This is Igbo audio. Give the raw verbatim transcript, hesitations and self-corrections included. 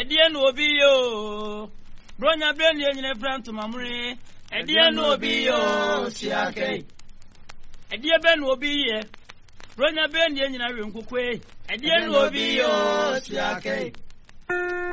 edie no obi yo bronya brand ye nyine front mamre edie no obi yo siake edie be no obi ye bronya brand ye nyina wenkukwe edie no obi yo siake